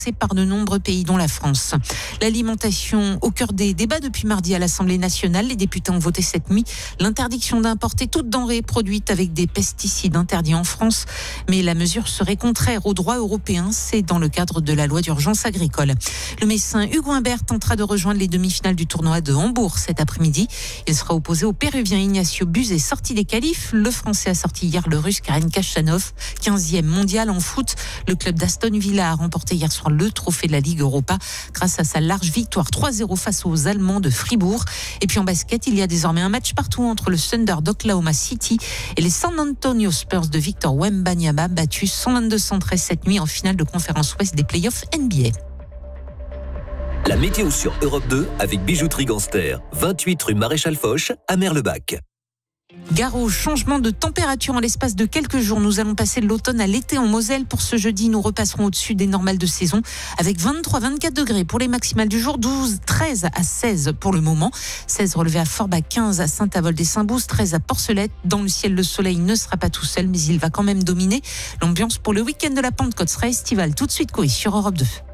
par de nombreux pays, dont la France. L'alimentation au cœur des débats depuis mardi à l'Assemblée nationale. Les députés ont voté cette nuit l'interdiction d'importer toute denrée produite avec des pesticides interdits en France. Mais la mesure serait contraire au droit européen. C'est dans le cadre de la loi d'urgence agricole. Le Messin Hugo Humbert tentera de rejoindre les demi-finales du tournoi de Hambourg cet après-midi. Il sera opposé au Péruvien Ignacio Buzet, sorti des qualifs. Le Français a sorti hier le Russe Karen Khachanov, 15e mondial en foot. Le club d'Aston Villa a remporté hier soir le trophée de la Ligue Europa grâce à sa large victoire 3-0 face aux Allemands de Fribourg. Et puis en basket, il y a désormais un match partout entre le Thunder d'Oklahoma City et les San Antonio Spurs de Victor Wembanyama, battus 122-113 cette nuit en finale de conférence ouest des playoffs NBA. La météo sur Europe 2 avec Bijouterie Ganster, 28 rue Maréchal Foch à Merlebach. Gare au changement de température en l'espace de quelques jours. Nous allons passer de l'automne à l'été en Moselle. Pour ce jeudi, nous repasserons au-dessus des normales de saison avec 23-24 degrés pour les maximales du jour, 12-13 à 16 pour le moment. 16 relevés à Forbach, 15 à Saint-Avold-des-Saint-Bouze, 13 à Porcelette. Dans le ciel, le soleil ne sera pas tout seul, mais il va quand même dominer. L'ambiance pour le week-end de la Pentecôte sera estivale. Tout de suite, Coé sur Europe 2.